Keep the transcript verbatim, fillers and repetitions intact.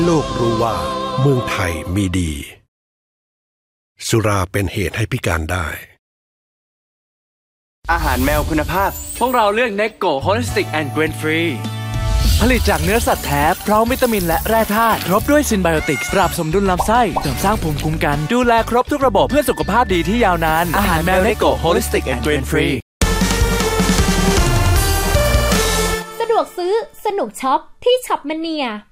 โลกรู้ว่าเมืองไทยมีดีสุราเป็นเหตุให้พิการได้อาหารแมวคุณภาพพวกเราเลือก Necco Holistic and Grain Free ผลิตจากเนื้อสัตว์แท้พร้อมวิตามินและแร่ธาตุครบด้วยซินไบโอติกส์ปรับสมดุลลำไส้เสริมสร้างภูมิคุ้มกันดูแลครบทุกระบบเพื่อสุขภาพดีที่ยาวนานอาหารแมว Necco Holistic and Grain Free สะดวกซื้อสนุกช็อปที่ช็อปมะเนีย